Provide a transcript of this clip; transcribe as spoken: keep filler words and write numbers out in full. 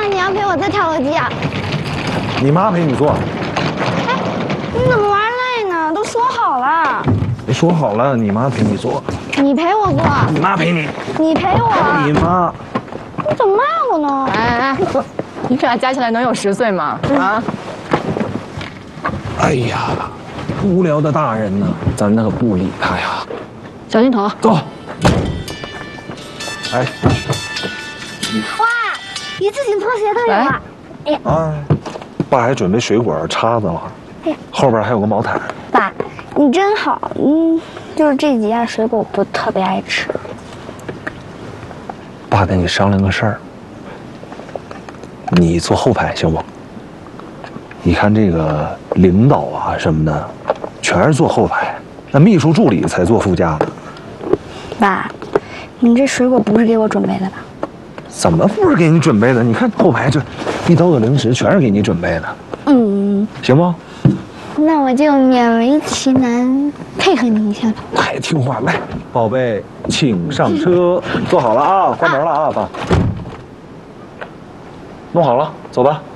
嘛你要陪我坐跳楼机啊？ 你妈陪你坐。 哎，你怎么玩累呢？都说好了。 没说好了，你妈陪你坐。 你陪我坐。 你妈陪你。 你陪我。 你妈。 你怎么骂我呢？ 哎哎哎，你俩加起来能有十岁吗？啊！ 哎呀，无聊的大人呢，咱那可不理他呀。 小心头。 走。哎。 哇，一次性拖鞋都有了。 哎。哎，爸还准备水果、叉子了。哎，后边还有个毛毯。 爸，你真好。嗯，就是这几样水果我不特别爱吃。 爸跟你商量个事儿，你坐后排行不？你看这个领导啊什么的，全是坐后排，那秘书助理才坐副驾呢。 爸，你这水果不是给我准备的吧？ 怎么不是给你准备的？你看后排这一兜子零食，全是给你准备的。嗯，行不？ 那我就勉为其难配合你一下吧。 太听话，来，宝贝，请上车，坐好了啊，关门了啊，爸。弄好了，走吧。